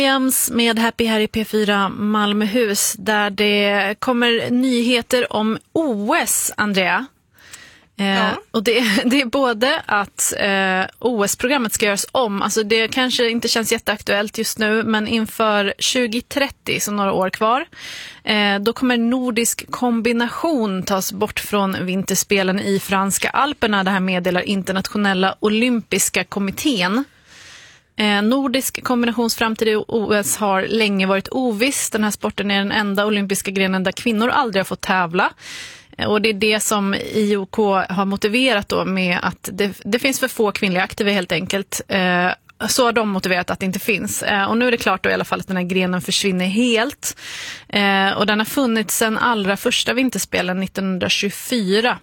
Williams med Happy här i P4 Malmöhus, där det kommer nyheter om OS, Andrea. Och det är både att OS-programmet ska göras om. Alltså det kanske inte känns jätteaktuellt just nu, men inför 2030, så några år kvar, då kommer nordisk kombination tas bort från vinterspelen i franska Alperna. Det här meddelar internationella olympiska kommittén. Nordisk kombinationsframtid i OS har länge varit oviss. Den här sporten är den enda olympiska grenen där kvinnor aldrig har fått tävla. Och det är det som IOK har motiverat då med att det finns för få kvinnliga aktiva helt enkelt. Så har de motiverat att det inte finns. Och nu är det klart då i alla fall att den här grenen försvinner helt. Och den har funnits sedan allra första vinterspelen 1924.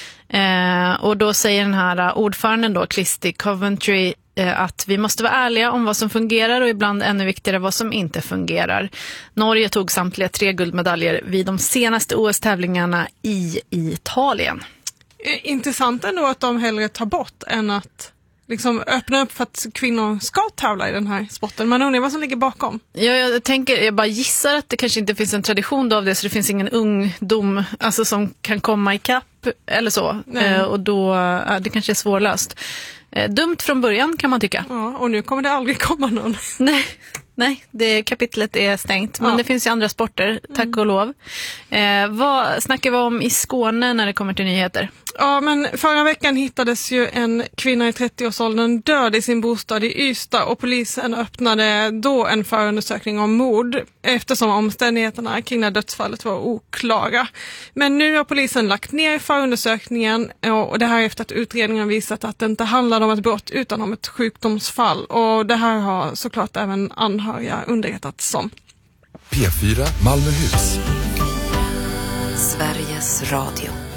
Och då säger den här ordföranden då, Christy Coventry, att vi måste vara ärliga om vad som fungerar och ibland ännu viktigare vad som inte fungerar. Norge tog samtliga 3 guldmedaljer vid de senaste OS-tävlingarna i Italien. Intressant ändå att de hellre tar bort än att liksom öppna upp för att kvinnor ska tävla i den här sporten. Man undrar vad som ligger bakom. Jag bara gissar att det kanske inte finns en tradition av det, så det finns ingen ungdom alltså, som kan komma i kapp eller så. Och då det kanske är svårlöst. Dumt från början kan man tycka. Ja, och nu kommer det aldrig komma någon. Nej, det kapitlet är stängt. Men det finns ju andra sporter, tack och lov. Vad snackar vi om i Skåne när det kommer till nyheter? Ja, men förra veckan hittades ju en kvinna i 30-årsåldern död i sin bostad i Ystad, och polisen öppnade då en förundersökning om mord eftersom omständigheterna kring det dödsfallet var oklara. Men nu har polisen lagt ner förundersökningen, och det här efter att utredningen visat att det inte handlade om ett brott utan om ett sjukdomsfall. Och det här har såklart även anhöriga underrättats om. P4 Malmöhus. Sveriges Radio.